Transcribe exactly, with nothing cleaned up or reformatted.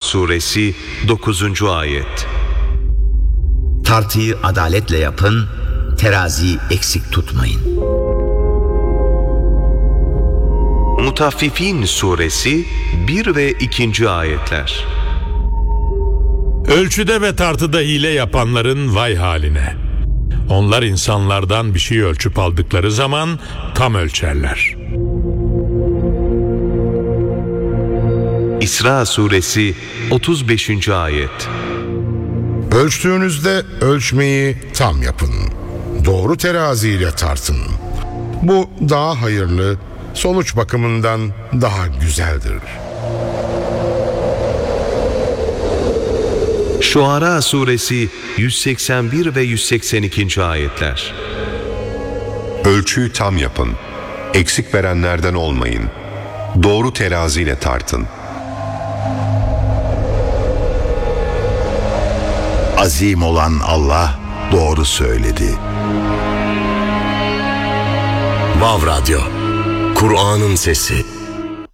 Suresi dokuzuncu ayet. Tartıyı adaletle yapın, teraziyi eksik tutmayın. Mutaffifin Suresi bir ve ikinci ayetler. Ölçüde ve tartıda hile yapanların vay haline. Onlar insanlardan bir şey ölçüp aldıkları zaman tam ölçerler. İsra Suresi otuz beşinci ayet. Ölçtüğünüzde ölçmeyi tam yapın. Doğru teraziyle tartın. Bu daha hayırlı, sonuç bakımından daha güzeldir. Şuara Suresi yüz seksen bir ve yüz seksen ikinci ayetler. Ölçüyü tam yapın. Eksik verenlerden olmayın. Doğru teraziyle tartın. Azim olan Allah doğru söyledi. Vav Radyo, Kur'an'ın sesi.